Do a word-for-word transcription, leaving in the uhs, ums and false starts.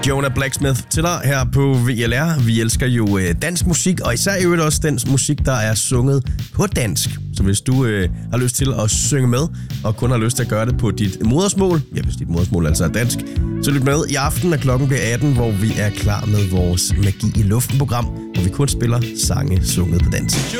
Jonah Blacksmith til dig her på V L R. Vi elsker jo øh, dansk musik, og især i øvrigt også den musik, der er sunget på dansk. Så hvis du øh, har lyst til at synge med, og kun har lyst til at gøre det på dit modersmål, ja, hvis dit modersmål altså er dansk, så lyt med i aften, når klokken bliver atten, hvor vi er klar med vores Magi i Luften-program, hvor vi kun spiller sange sunget på dansk.